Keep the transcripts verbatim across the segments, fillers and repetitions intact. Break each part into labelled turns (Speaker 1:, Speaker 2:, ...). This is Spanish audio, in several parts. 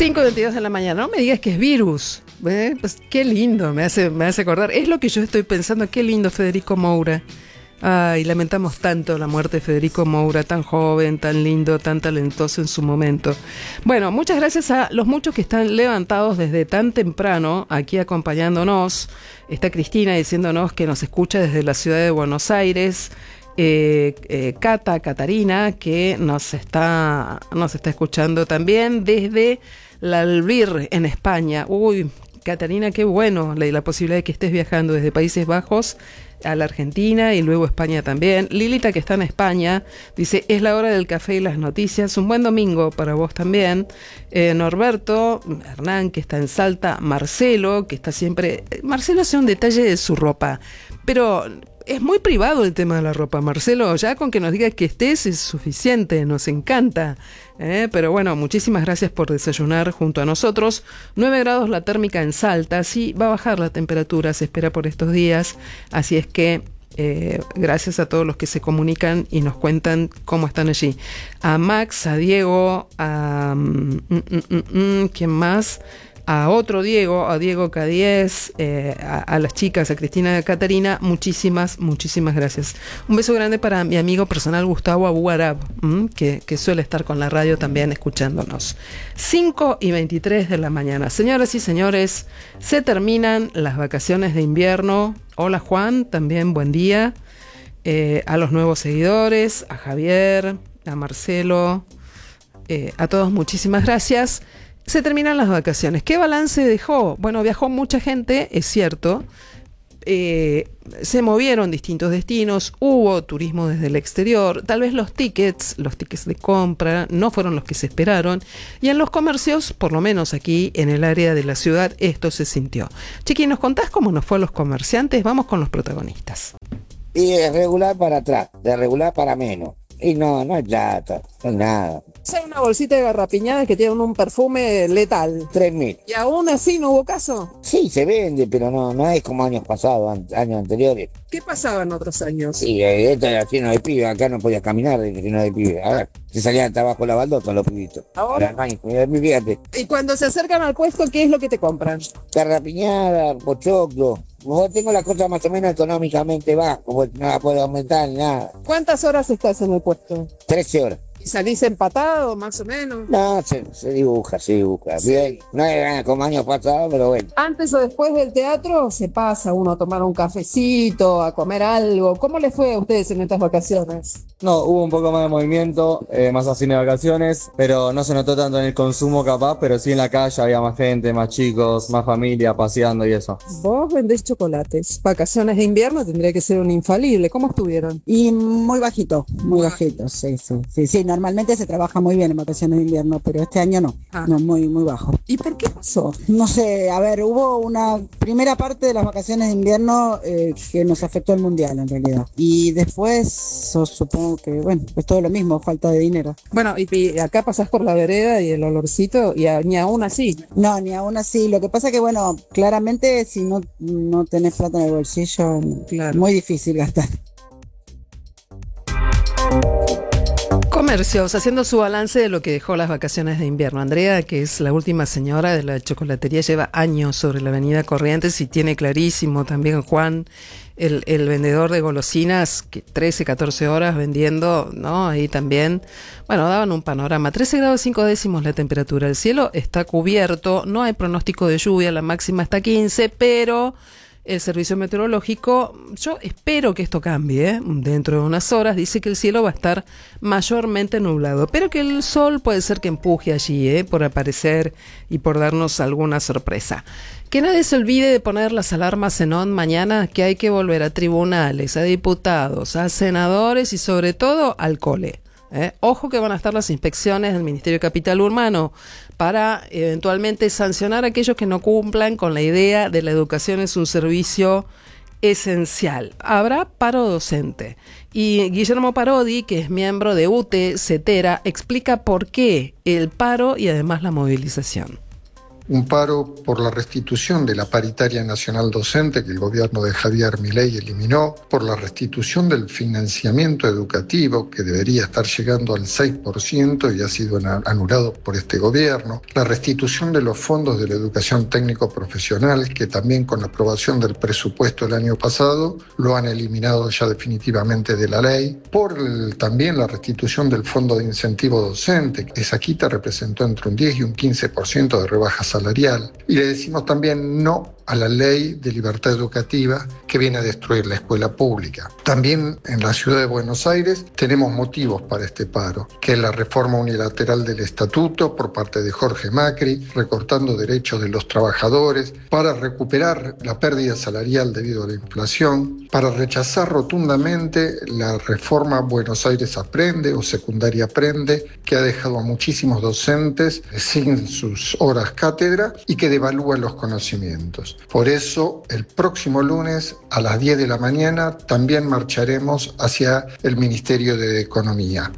Speaker 1: cinco y veintidós de la mañana. No me digas que es virus. ¿Eh? Pues qué lindo, me hace, me hace acordar. Es lo que yo estoy pensando. Qué lindo Federico Moura. Ay, lamentamos tanto la muerte de Federico Moura, tan joven, tan lindo, tan talentoso en su momento. Bueno, muchas gracias a los muchos que están levantados desde tan temprano aquí acompañándonos. Está Cristina diciéndonos que nos escucha desde la ciudad de Buenos Aires. Eh, eh, Cata, Catarina, que nos está, nos está escuchando también desde la Albir en España. Uy, Catarina, qué bueno la, la posibilidad de que estés viajando desde Países Bajos a la Argentina y luego España también. Lilita, que está en España, dice, es la hora del café y las noticias. Un buen domingo para vos también. Eh, Norberto, Hernán, que está en Salta. Marcelo, que está siempre... Marcelo hace un detalle de su ropa, pero... es muy privado el tema de la ropa, Marcelo. Ya con que nos digas que estés es suficiente, nos encanta. ¿eh? Pero bueno, muchísimas gracias por desayunar junto a nosotros. nueve grados la térmica en Salta. Sí, va a bajar la temperatura, se espera por estos días. Así es que eh, gracias a todos los que se comunican y nos cuentan cómo están allí. A Max, a Diego, a... Mm, mm, mm, mm, ¿quién más? A otro Diego, a Diego K diez, eh, a, a las chicas, a Cristina y a Catarina, muchísimas, muchísimas gracias. Un beso grande para mi amigo personal Gustavo Abu Arab, ¿m? que, que suele estar con la radio también escuchándonos. cinco y veintitrés de la mañana. Señoras y señores, se terminan las vacaciones de invierno. Hola Juan, también buen día. Eh, a los nuevos seguidores, a Javier, a Marcelo, eh, a todos muchísimas gracias. Se terminan las vacaciones. ¿Qué balance dejó? Bueno, viajó mucha gente, es cierto. Eh, se movieron distintos destinos, hubo turismo desde el exterior. Tal vez los tickets, los tickets de compra, no fueron los que se esperaron. Y en los comercios, por lo menos aquí en el área de la ciudad, esto se sintió. Chiqui, ¿nos contás cómo nos fue a los comerciantes? Vamos con los protagonistas.
Speaker 2: Y de regular para atrás, de regular para menos. Y no, no hay plata, no hay nada.
Speaker 1: Hay una bolsita de garrapiñadas que tienen un perfume letal.
Speaker 2: Tres mil.
Speaker 1: ¿Y aún así no hubo caso?
Speaker 2: Sí, se vende, pero no, no es como años pasados, an- años anteriores.
Speaker 1: ¿Qué pasaba en otros años?
Speaker 2: Sí, eh, esto era lleno de pibes, acá no podías caminar de lleno de pibes. Ahora se salían hasta abajo la baldota los pibitos.
Speaker 1: Ahora,
Speaker 2: no hay, fíjate,
Speaker 1: y cuando se acercan al puesto, ¿qué es lo que te compran?
Speaker 2: carrapiñada, pochoclo. Yo tengo la cosa más o menos económicamente baja, porque no la puedo aumentar ni nada.
Speaker 1: ¿Cuántas horas estás en el puesto?
Speaker 2: trece horas.
Speaker 1: ¿Y salís empatado, más o menos?
Speaker 2: No, se, se dibuja, se dibuja. Bien, no es como años pasados, pero bueno.
Speaker 1: Antes o después del teatro se pasa uno a tomar un cafecito, a comer algo. ¿Cómo les fue a ustedes en estas vacaciones?
Speaker 3: No, hubo un poco más de movimiento, eh, más así de vacaciones, pero no se notó tanto en el consumo capaz, pero sí en la calle había más gente, más chicos, más familia paseando y eso.
Speaker 1: Vos vendés chocolates. Vacaciones de invierno tendría que ser un infalible. ¿Cómo estuvieron?
Speaker 4: Y muy bajito, muy bajito, sí, sí, sí, sí, normalmente se trabaja muy bien en vacaciones de invierno, pero este año no,
Speaker 1: Ah.
Speaker 4: no, muy, muy bajo.
Speaker 1: ¿Y por qué pasó?
Speaker 4: No sé, a ver, hubo una primera parte de las vacaciones de invierno eh, que nos afectó el mundial en realidad, y después yo supongo que, bueno, pues todo lo mismo, falta de dinero.
Speaker 1: Bueno, y, y acá pasás por la vereda y el olorcito, y a- ni aún así.
Speaker 4: No, ni aún así, lo que pasa que, bueno, claramente si no, no tenés plata en el bolsillo,
Speaker 1: Claro.
Speaker 4: muy difícil gastar.
Speaker 1: Comercios, haciendo su balance de lo que dejó las vacaciones de invierno. Andrea, que es la última señora de la chocolatería, lleva años sobre la avenida Corrientes y tiene clarísimo también Juan, el, el vendedor de golosinas, que trece, catorce horas vendiendo, ¿no? Ahí también, bueno, daban un panorama. trece grados cinco décimos la temperatura. El cielo está cubierto, no hay pronóstico de lluvia, la máxima está quince, pero... el servicio meteorológico, yo espero que esto cambie, ¿eh? Dentro de unas horas dice que el cielo va a estar mayormente nublado, pero que el sol puede ser que empuje allí, ¿eh? Por aparecer y por darnos alguna sorpresa. Que nadie se olvide de poner las alarmas en on mañana, que hay que volver a tribunales, a diputados, a senadores y sobre todo al cole. ¿Eh? Ojo que van a estar las inspecciones del Ministerio de Capital Urbano para eventualmente sancionar a aquellos que no cumplan con la idea de la educación es un servicio esencial. Habrá paro docente. Y Guillermo Parodi, que es miembro de U T E, CETERA, explica por qué el paro y además la movilización.
Speaker 5: un paro por la restitución de la paritaria nacional docente que el gobierno de Javier Milei eliminó, por la restitución del financiamiento educativo que debería estar llegando al seis por ciento y ha sido anulado por este gobierno, la restitución de los fondos de la educación técnico-profesional que también con la aprobación del presupuesto el año pasado lo han eliminado ya definitivamente de la ley, por el, también la restitución del fondo de incentivo docente, que esa quita representó entre un diez y un quince por ciento de rebaja salarial, y le decimos también no a la ley de libertad educativa que viene a destruir la escuela pública. También en la ciudad de Buenos Aires tenemos motivos para este paro, que es la reforma unilateral del estatuto por parte de Jorge Macri, recortando derechos de los trabajadores, para recuperar la pérdida salarial debido a la inflación, para rechazar rotundamente la reforma Buenos Aires Aprende o Secundaria Aprende, que ha dejado a muchísimos docentes sin sus horas cátedra y que devalúa los conocimientos. Por eso, el próximo lunes a las diez de la mañana también marcharemos hacia el Ministerio de Economía.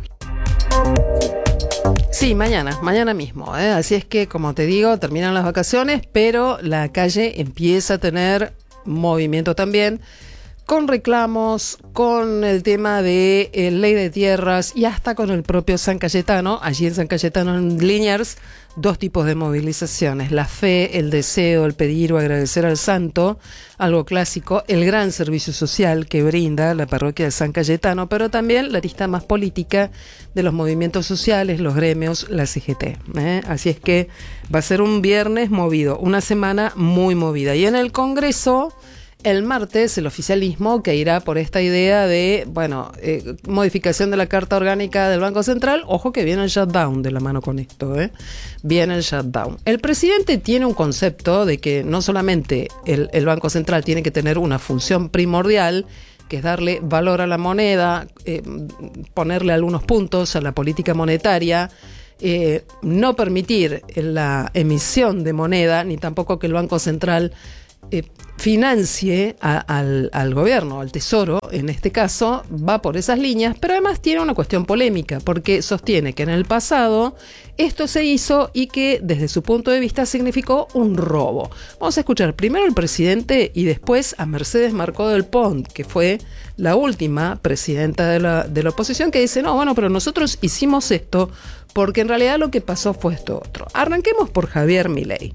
Speaker 1: Sí, mañana, mañana mismo, ¿eh? Así es que, como te digo, terminan las vacaciones, pero la calle empieza a tener movimiento también, con reclamos, con el tema de eh, ley de tierras y hasta con el propio San Cayetano. Allí en San Cayetano, en Liniers, dos tipos de movilizaciones: la fe, el deseo, el pedir o agradecer al santo, algo clásico, el gran servicio social que brinda la parroquia de San Cayetano, pero también la arista más política de los movimientos sociales, los gremios, la C G T, ¿eh? Así es que va a ser un viernes movido, una semana muy movida. Y en el Congreso, el martes, el oficialismo que irá por esta idea de, bueno, eh, modificación de la Carta Orgánica del Banco Central. Ojo que viene el shutdown de la mano con esto, ¿eh? Viene el shutdown. El presidente tiene un concepto de que no solamente el, el Banco Central tiene que tener una función primordial, que es darle valor a la moneda, eh, ponerle algunos puntos a la política monetaria, eh, no permitir la emisión de moneda, ni tampoco que el Banco Central Eh, financie a, al, al gobierno, al tesoro, en este caso, va por esas líneas, pero además tiene una cuestión polémica, porque sostiene que en el pasado esto se hizo y que desde su punto de vista significó un robo. Vamos a escuchar primero al presidente y después a Mercedes Marcó del Pont, que fue la última presidenta de la, de la oposición, que dice, no, bueno, pero nosotros hicimos esto porque en realidad lo que pasó fue esto otro. Arranquemos por Javier Milei.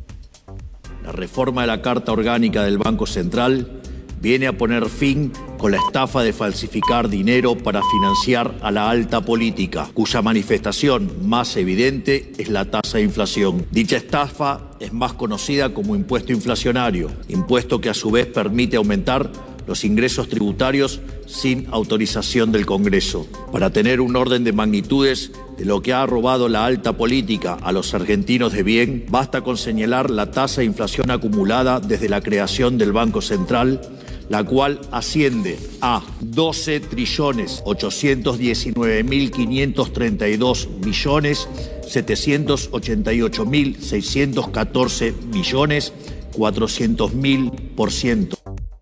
Speaker 6: La reforma de la Carta Orgánica del Banco Central viene a poner fin con la estafa de falsificar dinero para financiar a la alta política, cuya manifestación más evidente es la tasa de inflación. Dicha estafa es más conocida como impuesto inflacionario, impuesto que a su vez permite aumentar los ingresos tributarios sin autorización del Congreso. Para tener un orden de magnitudes de lo que ha robado la alta política a los argentinos de bien, basta con señalar la tasa de inflación acumulada desde la creación del Banco Central, la cual asciende a doce trillones ochocientos diecinueve mil quinientos treinta y dos millones setecientos ochenta y ocho mil seiscientos catorce millones cuatrocientos mil por ciento.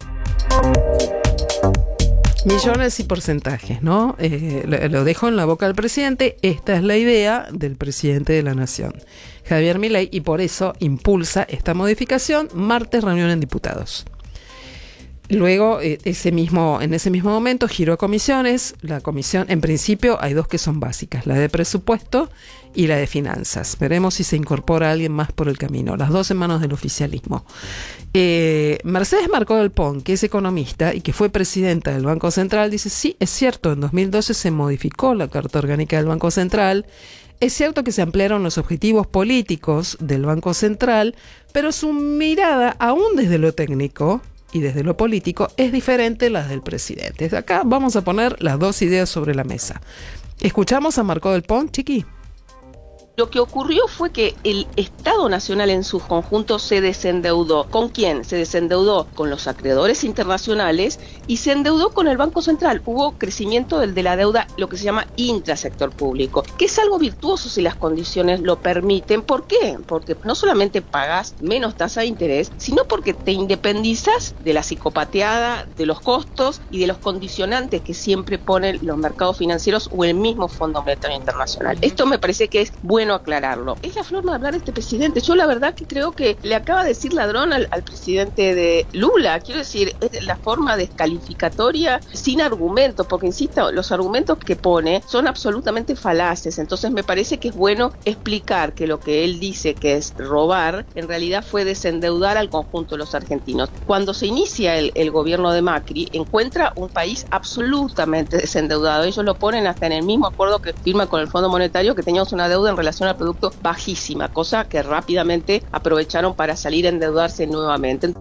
Speaker 1: Millones y porcentajes, ¿no? Eh, lo, lo dejo en la boca del presidente. Esta es la idea del presidente de la Nación, Javier Milei, y por eso impulsa esta modificación. Martes, reunión en diputados. Luego, eh, ese mismo, en ese mismo momento, giró a comisiones. La comisión, en principio, hay dos que son básicas, la de presupuesto y la de finanzas. Veremos si se incorpora alguien más por el camino. Las dos en manos del oficialismo. Eh, Mercedes Marcó del Pont, que es economista y que fue presidenta del Banco Central, dice, sí, es cierto, en dos mil doce se modificó la Carta Orgánica del Banco Central. Es cierto que se ampliaron los objetivos políticos del Banco Central, pero su mirada, aún desde lo técnico y desde lo político, es diferente a las del presidente. Desde acá vamos a poner las dos ideas sobre la mesa. Escuchamos a Marcó del Pont, Chiqui.
Speaker 7: Lo que ocurrió fue que el Estado Nacional en su conjunto se desendeudó. ¿Con quién? Se desendeudó con los acreedores internacionales y se endeudó con el Banco Central. Hubo crecimiento del de la deuda, lo que se llama intrasector público, que es algo virtuoso si las condiciones lo permiten. ¿Por qué? Porque no solamente pagás menos tasa de interés, sino porque te independizas de la psicopateada, de los costos y de los condicionantes que siempre ponen los mercados financieros o el mismo Fondo Monetario Internacional. Esto me parece que es bueno bueno aclararlo. Es la forma de hablar de este presidente. Yo la verdad que creo que le acaba de decir ladrón al, al presidente de Lula. Quiero decir, es la forma descalificatoria sin argumentos, porque insisto, los argumentos que pone son absolutamente falaces. Entonces me parece que es bueno explicar que lo que él dice que es robar, en realidad fue desendeudar al conjunto de los argentinos. Cuando se inicia el, el gobierno de Macri, encuentra un país absolutamente desendeudado. Ellos lo ponen hasta en el mismo acuerdo que firma con el Fondo Monetario, que teníamos una deuda en relación al producto bajísima, cosa que rápidamente aprovecharon para salir a endeudarse nuevamente.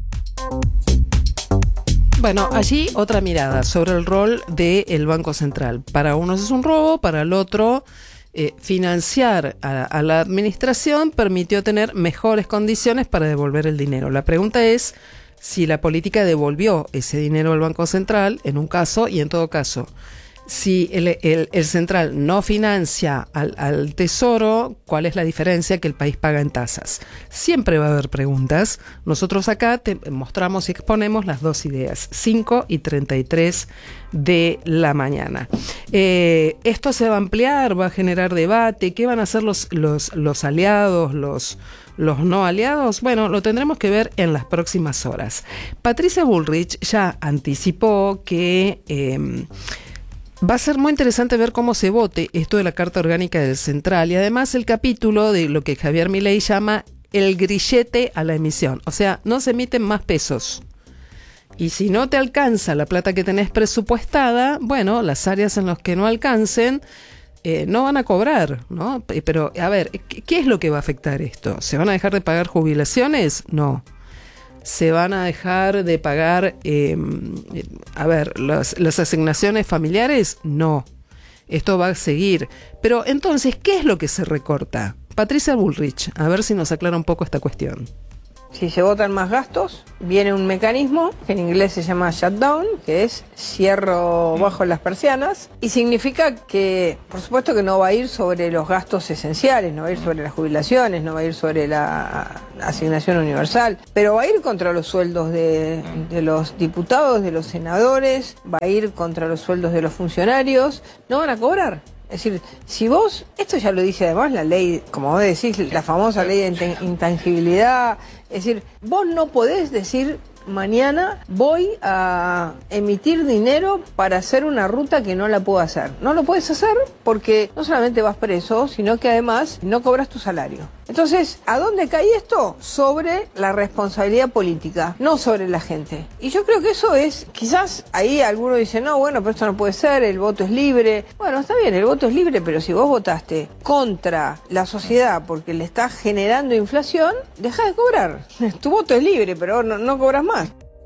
Speaker 1: Bueno, allí otra mirada sobre el rol del Banco Central. Para unos es un robo, para el otro, eh, financiar a, a la administración permitió tener mejores condiciones para devolver el dinero. La pregunta es si la política devolvió ese dinero al Banco Central, en un caso, y en todo caso, si el, el, el central no financia al, al tesoro, ¿cuál es la diferencia que el país paga en tasas? Siempre va a haber preguntas. Nosotros acá te mostramos y exponemos las dos ideas, cinco y treinta y tres de la mañana. Eh, esto se va a ampliar, va a generar debate. ¿Qué van a hacer los, los, los aliados, los, los no aliados? Bueno, lo tendremos que ver en las próximas horas. Patricia Bullrich ya anticipó que Eh, va a ser muy interesante ver cómo se vote esto de la Carta Orgánica del Central y además el capítulo de lo que Javier Milei llama el grillete a la emisión. O sea, no se emiten más pesos. Y si no te alcanza la plata que tenés presupuestada, bueno, las áreas en las que no alcancen eh, no van a cobrar, ¿no? Pero, a ver, ¿qué es lo que va a afectar esto? ¿Se van a dejar de pagar jubilaciones? No. Se van a dejar de pagar, eh, a ver, las, las asignaciones familiares, no. Esto va a seguir. Pero entonces, ¿qué es lo que se recorta? Patricia Bullrich, a ver si nos aclara un poco esta cuestión.
Speaker 8: Si se votan más gastos, viene un mecanismo que en inglés se llama shutdown, que es cierro bajo las persianas, y significa que, por supuesto que no va a ir sobre los gastos esenciales, no va a ir sobre las jubilaciones, no va a ir sobre la asignación universal, pero va a ir contra los sueldos de, de los diputados, de los senadores, va a ir contra los sueldos de los funcionarios, no van a cobrar. Es decir, si vos, esto ya lo dice además la ley, como vos decís, la famosa ley de intangibilidad, es decir, vos no podés decir mañana voy a emitir dinero para hacer una ruta que no la puedo hacer. No lo puedes hacer porque no solamente vas preso, sino que además no cobras tu salario. Entonces, ¿a dónde cae esto? Sobre la responsabilidad política, no sobre la gente. Y yo creo que eso es, quizás ahí alguno dice, no, bueno, pero esto no puede ser, el voto es libre. Bueno, está bien, el voto es libre, pero si vos votaste contra la sociedad porque le estás generando inflación, deja de cobrar. Tu voto es libre, pero no, no cobras más.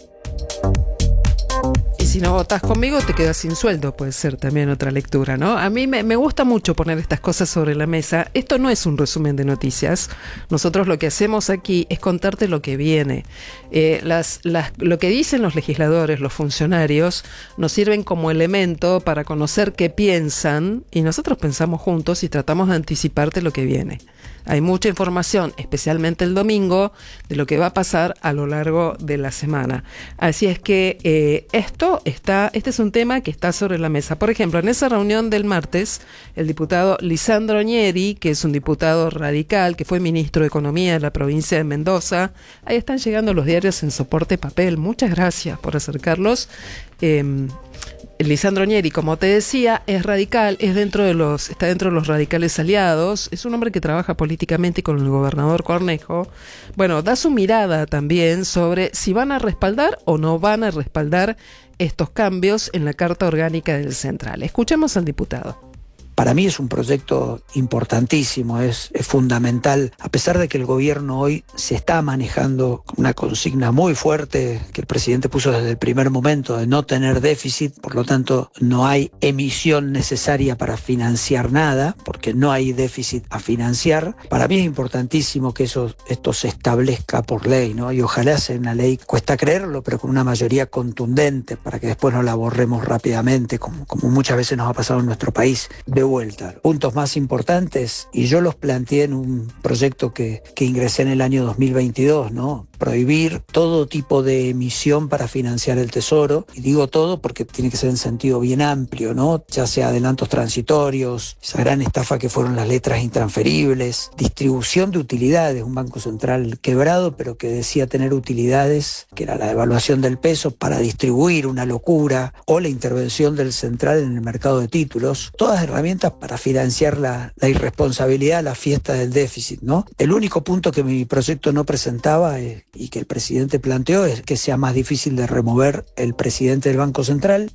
Speaker 1: Y si no votás conmigo, te quedas sin sueldo, puede ser también otra lectura, ¿no? A mí me, me gusta mucho poner estas cosas sobre la mesa. Esto no es un resumen de noticias. Nosotros lo que hacemos aquí es contarte lo que viene. Eh, las, las, lo que dicen los legisladores, los funcionarios, nos sirven como elemento para conocer qué piensan y nosotros pensamos juntos y tratamos de anticiparte lo que viene. Hay mucha información, especialmente el domingo, de lo que va a pasar a lo largo de la semana. Así es que eh, esto está, este es un tema que está sobre la mesa. Por ejemplo, en esa reunión del martes, el diputado Lisandro Ñeri, que es un diputado radical, que fue ministro de Economía de la provincia de Mendoza, ahí están llegando los diarios en soporte papel. Muchas gracias por acercarlos. Eh, Lisandro Ñeri, como te decía, es radical, es dentro de los, está dentro de los radicales aliados, es un hombre que trabaja políticamente con el gobernador Cornejo. Bueno, da su mirada también sobre si van a respaldar o no van a respaldar estos cambios en la Carta Orgánica del Central. Escuchemos al diputado.
Speaker 9: Para mí es un proyecto importantísimo, es, es fundamental, a pesar de que el gobierno hoy se está manejando una consigna muy fuerte que el presidente puso desde el primer momento de no tener déficit, por lo tanto no hay emisión necesaria para financiar nada, porque no hay déficit a financiar. Para mí es importantísimo que eso, esto se establezca por ley, ¿no? Y ojalá sea una ley, cuesta creerlo, pero con una mayoría contundente para que después no la borremos rápidamente, como, como muchas veces nos ha pasado en nuestro país. De de vuelta. Puntos más importantes, y yo los planteé en un proyecto que, que ingresé en el año dos mil veintidós, ¿no? Prohibir todo tipo de emisión para financiar el Tesoro, y digo todo porque tiene que ser en sentido bien amplio, ¿no? Ya sea adelantos transitorios, esa gran estafa que fueron las letras intransferibles, distribución de utilidades, un banco central quebrado pero que decía tener utilidades, que era la devaluación del peso para distribuir, una locura, o la intervención del central en el mercado de títulos, todas herramientas para financiar la, la irresponsabilidad, la fiesta del déficit, ¿no? El único punto que mi proyecto no presentaba eh, y que el presidente planteó es que sea más difícil de remover el presidente del Banco Central.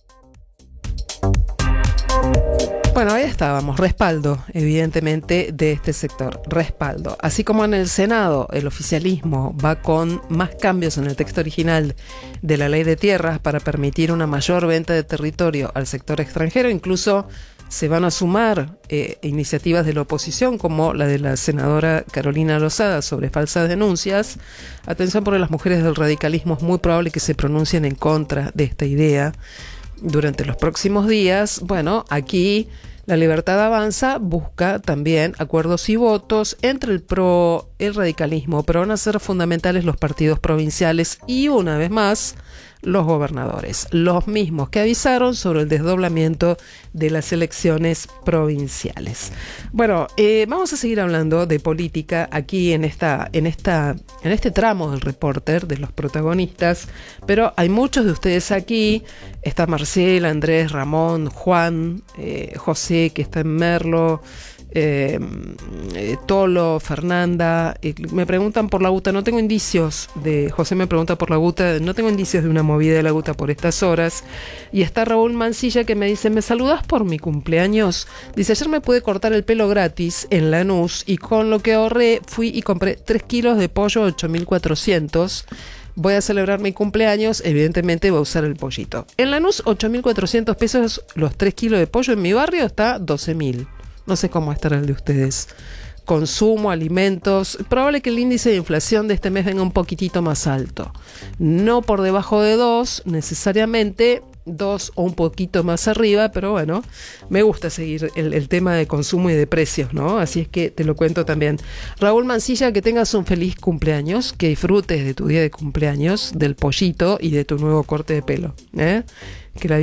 Speaker 1: Bueno, ahí estábamos, respaldo, evidentemente, de este sector, respaldo. Así como en el Senado el oficialismo va con más cambios en el texto original de la ley de tierras para permitir una mayor venta de territorio al sector extranjero, incluso se van a sumar eh, iniciativas de la oposición como la de la senadora Carolina Lozada sobre falsas denuncias. Atención, porque las mujeres del radicalismo es muy probable que se pronuncien en contra de esta idea durante los próximos días. Bueno, aquí La Libertad Avanza busca también acuerdos y votos entre el PRO, el radicalismo, pero van a ser fundamentales los partidos provinciales y, una vez más, los gobernadores, los mismos que avisaron sobre el desdoblamiento de las elecciones provinciales. Bueno, eh, vamos a seguir hablando de política aquí en esta, en esta, en este tramo del Reporter, de los protagonistas, pero hay muchos de ustedes aquí. Está Marcela, Andrés, Ramón, Juan, eh, José, que está en Merlo, Eh, eh, Tolo, Fernanda, eh, me preguntan por la UTA. No tengo indicios de, José me pregunta por la UTA, no tengo indicios de una movida de la UTA por estas horas. Y está Raúl Mancilla, que me dice: ¿me saludás por mi cumpleaños? Dice: ayer me pude cortar el pelo gratis en Lanús y con lo que ahorré fui y compré tres kilos de pollo, ocho mil cuatrocientos. Voy a celebrar mi cumpleaños, evidentemente voy a usar el pollito. En Lanús, ocho mil cuatrocientos pesos los tres kilos de pollo. En mi barrio está doce mil. No sé cómo estará el de ustedes. Consumo, alimentos. Probable que el índice de inflación de este mes venga un poquitito más alto. No por debajo de dos, necesariamente, dos o un poquito más arriba, pero bueno, me gusta seguir el, el tema de consumo y de precios, ¿no? Así es que te lo cuento también. Raúl Mancilla, que tengas un feliz cumpleaños, que disfrutes de tu día de cumpleaños, del pollito y de tu nuevo corte de pelo, ¿eh? Que la